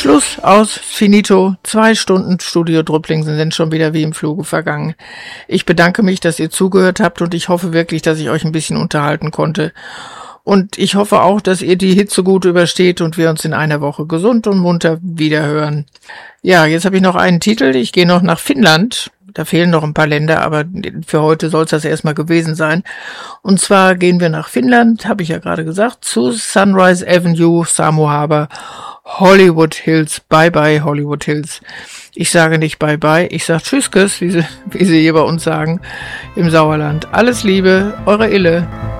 Schluss, aus, finito. 2 Stunden Studio Drüpplingsen sind schon wieder wie im Fluge vergangen. Ich bedanke mich, dass ihr zugehört habt und ich hoffe wirklich, dass ich euch ein bisschen unterhalten konnte. Und ich hoffe auch, dass ihr die Hitze gut übersteht und wir uns in einer Woche gesund und munter wiederhören. Ja, jetzt habe ich noch einen Titel. Ich gehe noch nach Finnland. Da fehlen noch ein paar Länder, aber für heute soll es das erstmal gewesen sein. Und zwar gehen wir nach Finnland, habe ich ja gerade gesagt, zu Sunrise Avenue, Samu Harbor, Hollywood Hills. Bye bye Hollywood Hills. Ich sage nicht bye bye, ich sage tschüss, wie sie hier bei uns sagen im Sauerland. Alles Liebe, eure Ille.